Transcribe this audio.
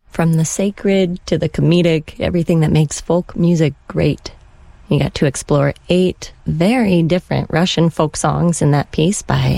From the sacred to the comedic, everything that makes folk music great. You got to explore 8 very different Russian folk songs in that piece by